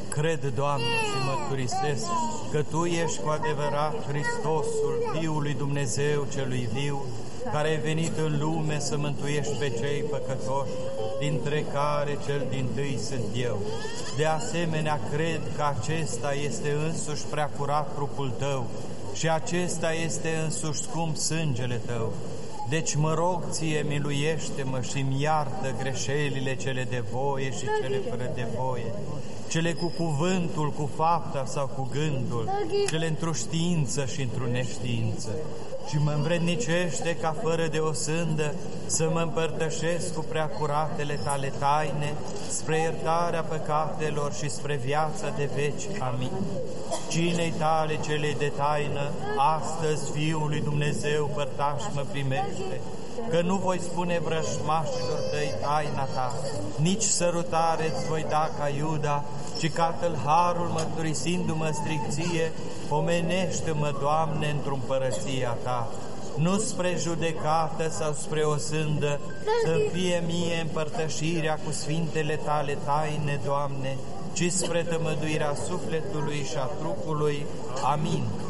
Cred, Doamne, și mărturisesc că Tu ești cu adevărat Hristosul, Fiul lui Dumnezeu celui viu, care ai venit în lume să mântuiești pe cei păcătoși, dintre care cel dintâi sunt eu. De asemenea, cred că acesta este însuși preacurat trupul Tău și acesta este însuși scump sângele Tău. Deci mă rog Ție, miluiește-mă și-mi iartă greșelile cele de voie și cele fără de voie, cele cu cuvântul, cu fapta sau cu gândul, cele într-o știință și într-o neștiință. Și mă învrednicește ca fără de o sândă să mă împărtășesc cu preacuratele Tale taine spre iertarea păcatelor și spre viața de veci. Amin. Cinei Tale celei de taină, astăzi Fiul lui Dumnezeu părtaș mă primește, că nu voi spune vrăjmașilor Tăi taina Ta, nici sărutare-ți voi da ca Iuda, ci ca tâlharul mărturisindu-mă stricție, pomenește-mă, Doamne, într-o împărăția Ta. Nu spre judecată sau spre o sândă, să fie mie împărtășirea cu sfintele Tale taine, Doamne, ci spre tămăduirea sufletului și a trupului. Amin.